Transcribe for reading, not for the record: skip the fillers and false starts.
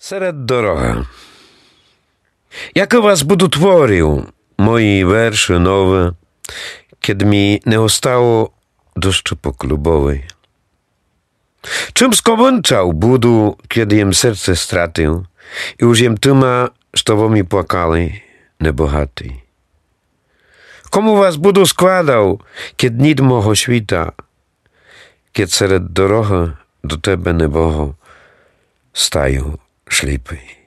Серед дорога. Яко вас буду творив, мої верші нові, kiedy mi nie ostało deszczu poklubowej. Czym skończał budu, kiedy jem serce stratył i już jem tyma, što mi płakali, nebohaty. Komu was budu składał, kiedy nit moho świta, kiedy sered doroga do tebe neboho staju ślepy.